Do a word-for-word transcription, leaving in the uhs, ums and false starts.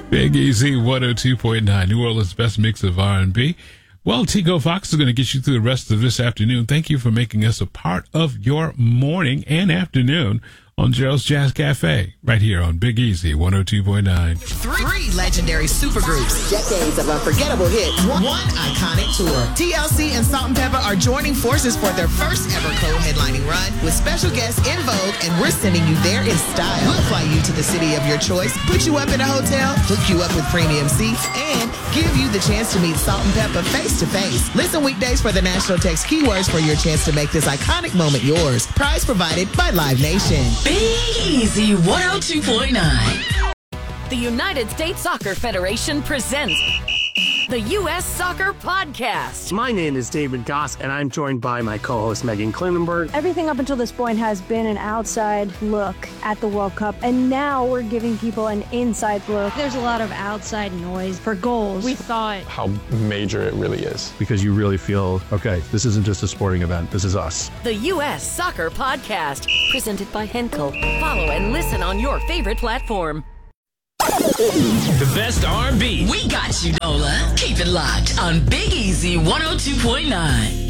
Big Easy one oh two point nine, New Orleans' best mix of R and B. Well, Tico Fox is going to get you through the rest of this afternoon. Thank you for making us a part of your morning and afternoon on Gerald's Jazz Cafe, right here on Big Easy one oh two point nine. Three legendary supergroups, decades of unforgettable hits, one iconic tour. T L C and Salt and Pepper are joining forces for their first ever co-headlining run with special guests In Vogue, and we're sending you there in style. We'll fly you to the city of your choice, put you up in a hotel, hook you up with premium seats, and give you the chance to meet Salt and Pepper face to face. Listen weekdays for the national text keywords for your chance to make this iconic moment yours. Prize provided by Live Nation. Big Easy one oh two point nine. The United States Soccer Federation presents the U S Soccer Podcast. My name is David Goss, and I'm joined by my co-host Megan Klinenberg. Everything up until this point has been an outside look at the World Cup, and now we're giving people an inside look. There's a lot of outside noise for goals. We thought how major it really is. Because you really feel, okay, this isn't just a sporting event, this is us. The U S Soccer Podcast, presented by Henkel. Follow and listen on your favorite platform. The best R and B. We got you, Nola. Keep it locked on Big Easy one oh two point nine.